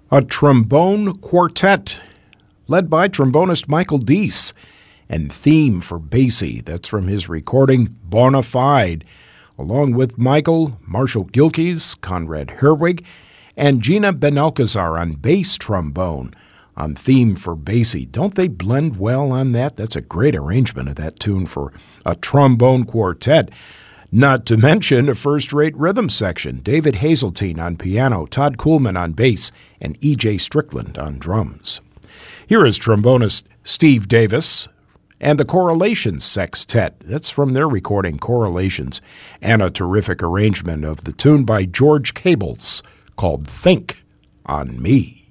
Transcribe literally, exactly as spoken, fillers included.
A trombone quartet led by trombonist Michael Deese, and theme for Basie. That's from his recording Bonafide, along with Michael, Marshall Gilkes, Conrad Herwig, and Gina Benalcazar on bass trombone on theme for Basie. Don't they blend well on that? That's a great arrangement of that tune for a trombone quartet. Not to mention a first-rate rhythm section. David Hazeltine on piano, Todd Kuhlman on bass, and E J Strickland on drums. Here is trombonist Steve Davis and the Correlations Sextet. That's from their recording Correlations, and a terrific arrangement of the tune by George Cables called Think on Me.